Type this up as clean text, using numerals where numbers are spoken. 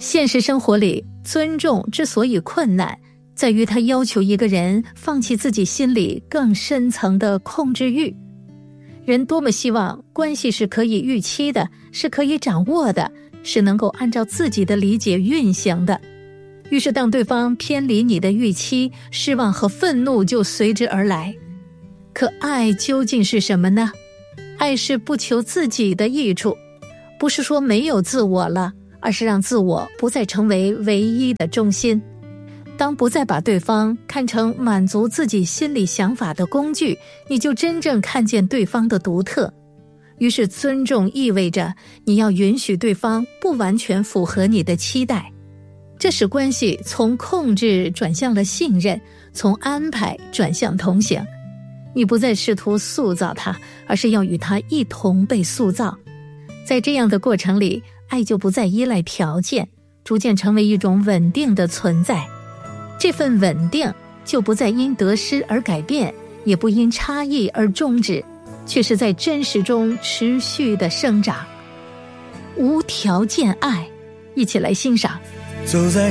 现实生活里，尊重之所以困难，在于它要求一个人放弃自己心里更深层的控制欲。人多么希望关系是可以预期的，是可以掌握的，是能够按照自己的理解运行的。于是当对方偏离你的预期，失望和愤怒就随之而来。可爱究竟是什么呢？爱是不求自己的益处，不是说没有自我了，而是让自我不再成为唯一的中心。当不再把对方看成满足自己心理想法的工具，你就真正看见对方的独特。于是尊重意味着你要允许对方不完全符合你的期待，这使关系从控制转向了信任，从安排转向同行。你不再试图塑造他，而是要与他一同被塑造。在这样的过程里，爱就不再依赖条件，逐渐成为一种稳定的存在。这份稳定就不再因得失而改变，也不因差异而终止，却是在真实中持续的生长。无条件爱，一起来欣赏。 走在